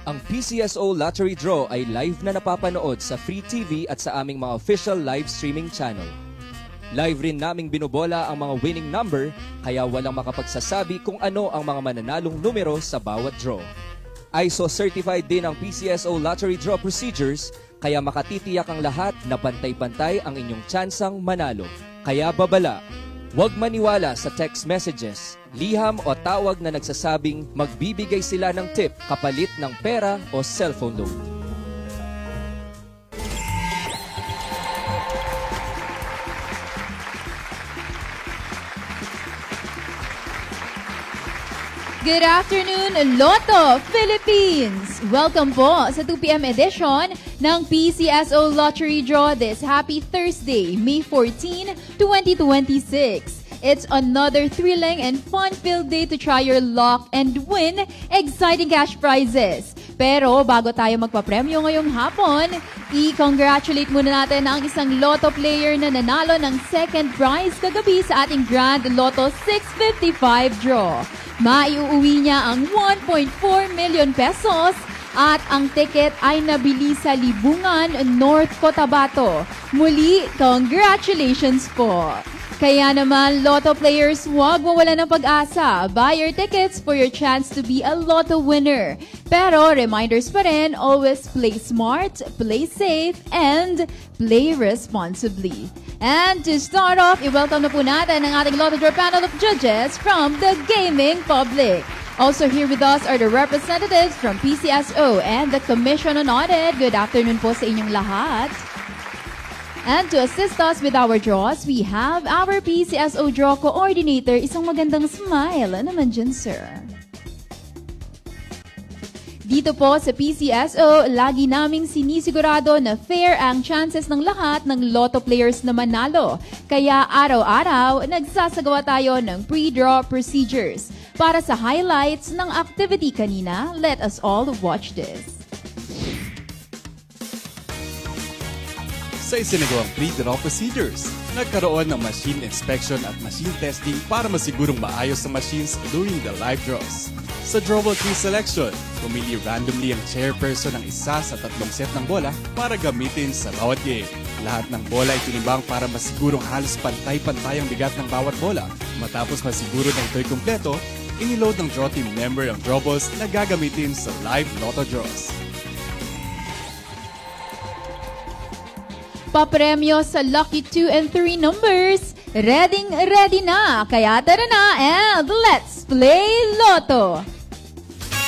Ang PCSO Lottery Draw ay live na napapanood sa Free TV at sa aming mga official live streaming channel. Live rin naming binobola ang mga winning number, kaya walang makapagsasabi kung ano ang mga mananalong numero sa bawat draw. ISO certified din ang PCSO Lottery Draw procedures, kaya makatitiyak ang lahat na pantay-pantay ang inyong tsansang manalo. Kaya babala, huwag maniwala sa text messages, liham o tawag na nagsasabing magbibigay sila ng tip kapalit ng pera o cellphone loan. Good afternoon, Lotto Philippines! Welcome po sa 2 p.m. edition ng PCSO Lottery Draw this happy Thursday, May 14, 2026. It's another thrilling and fun-filled day to try your luck and win exciting cash prizes. Pero bago tayo magpapremyo ngayong hapon, i-congratulate muna natin ang isang Lotto player na nanalo ng second prize kagabi sa ating Grand Lotto 655 draw. Maiuwi niya ang 1.4 million pesos at ang ticket ay nabili sa Libungan, North Cotabato. Muli, congratulations po! Kaya naman, Lotto players, huwag mawala ng pag-asa. Buy your tickets for your chance to be a Lotto winner. Pero reminders pa rin, always play smart, play safe, and play responsibly. And to start off, i-welcome na po natin ang ating Lotto Draw panel of judges from the gaming public. Also here with us are the representatives from PCSO and the Commission on Audit. Good afternoon po sa inyong lahat. And to assist us with our draws, we have our PCSO Draw Coordinator. Isang magandang smile naman dyan, sir. Dito po sa PCSO, lagi naming sinisigurado na fair ang chances ng lahat ng Lotto players na manalo. Kaya araw-araw, nagsasagawa tayo ng pre-draw procedures. Para sa highlights ng activity kanina, let us all watch this. Sa isinagawang pre-draw procedures, nagkaroon ng machine inspection at machine testing para masigurong maayos ang machines during the live draws. Sa drawable key selection, pumili randomly ang chairperson ng isa sa 3 set ng bola para gamitin sa bawat game. Lahat ng bola ay tinimbang para masigurong halos pantay-pantay ang bigat ng bawat bola. Matapos masiguro na ito'y kumpleto, iniload ng draw team member ang drawables na gagamitin sa live Lotto draws. Papremyo sa lucky 2 and 3 numbers. Ready na. Kaya tara na and let's play Lotto!